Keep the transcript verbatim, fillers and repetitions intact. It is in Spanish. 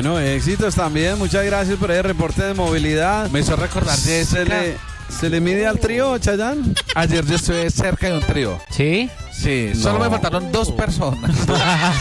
Bueno, éxitos también. Muchas gracias por el reporte de movilidad. Me hizo recordar de ¿Se le, ¿Se le mide al trío, Chayanne? Ayer yo estuve cerca de un trío. ¿Sí? Sí, solo No. me faltaron dos personas.